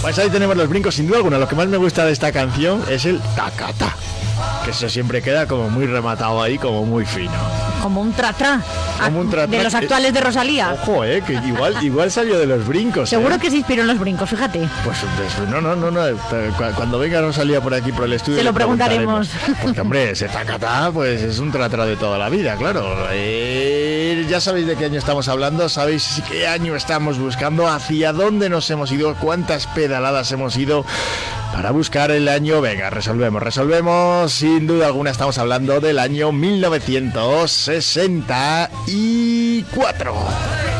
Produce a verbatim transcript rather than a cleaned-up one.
Pues ahí tenemos los brincos, sin duda alguna. Lo que más me gusta de esta canción es el tacata, que eso siempre queda como muy rematado ahí, como muy fino. Como un tra-tra. Como un tra-tra. De los actuales de Rosalía. Ojo, eh, que igual, igual salió de los brincos. Seguro eh. que se inspiró en los brincos, fíjate. Pues, pues no, no, no, no. Cuando venga Rosalía por aquí por el estudio, se lo preguntaremos. Porque hombre, ese tacatá, pues es un tra-tra de toda la vida, claro. Eh, ya sabéis de qué año estamos hablando, sabéis qué año estamos buscando, hacia dónde nos hemos ido, cuántas pedaladas hemos ido para buscar el año. Venga, resolvemos, resolvemos. Sin duda alguna estamos hablando del año mil novecientos sesenta y cuatro.